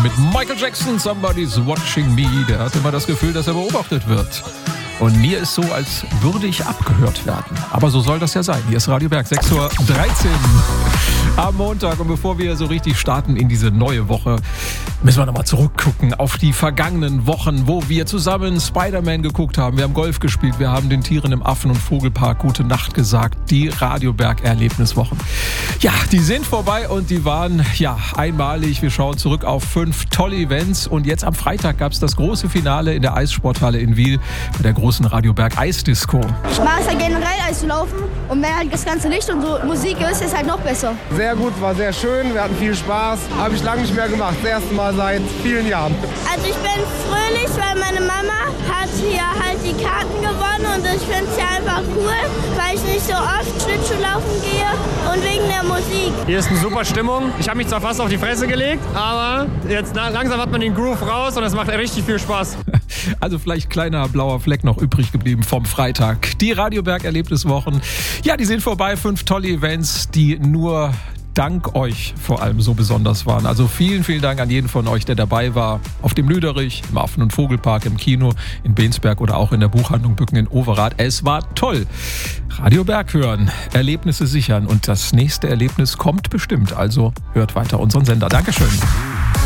mit Michael Jackson, Somebody's Watching Me. Der hat immer das Gefühl, dass er beobachtet wird. Und mir ist so, als würde ich abgehört werden. Aber so soll das ja sein. Hier ist Radio Berg, 6.13 Uhr am Montag. Und bevor wir so richtig starten in diese neue Woche, müssen wir nochmal zurückgucken auf die vergangenen Wochen, wo wir zusammen Spider-Man geguckt haben. Wir haben Golf gespielt, wir haben den Tieren im Affen- und Vogelpark gute Nacht gesagt. Die Radio Berg Erlebniswochen. Ja, die sind vorbei und die waren einmalig. Wir schauen zurück auf 5 tolle Events. Und jetzt am Freitag gab es das große Finale in der Eissporthalle in Wil bei der großen Radio Berg Eisdisco. Ich mag es ja generell Eis zu laufen und wenn halt das ganze Licht und so Musik ist halt noch besser. Sehr gut, war sehr schön, wir hatten viel Spaß. Habe ich lange nicht mehr gemacht, das erste Mal seit vielen Jahren. Also ich bin fröhlich, weil meine Mama hat hier halt die Karten gewonnen und ich finde es ja einfach cool, weil ich nicht so oft Schlittschuh laufen gehe und wegen der Musik. Hier ist eine super Stimmung. Ich habe mich zwar fast auf die Fresse gelegt, aber jetzt langsam hat man den Groove raus und es macht richtig viel Spaß. Also vielleicht kleiner blauer Fleck noch übrig geblieben vom Freitag. Die Radio Berg Erlebniswochen, ja, die sind vorbei. 5 tolle Events, die nur dank euch vor allem so besonders waren. Also vielen, vielen Dank an jeden von euch, der dabei war. Auf dem Lüderich, im Affen- und Vogelpark, im Kino, in Bensberg oder auch in der Buchhandlung Bücken in Overath. Es war toll. Radio Berg hören, Erlebnisse sichern und das nächste Erlebnis kommt bestimmt. Also hört weiter unseren Sender. Dankeschön.